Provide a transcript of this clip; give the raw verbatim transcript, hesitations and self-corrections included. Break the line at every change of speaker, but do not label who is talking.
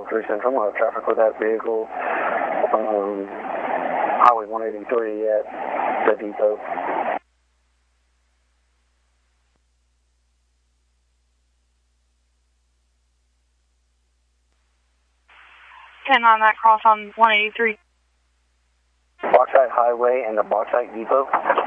three Central, I have traffic with that vehicle. Um, Highway one eighty-three at the depot.
ten on that cross on one eighty-three.
Bauxite Highway and the Bauxite Depot.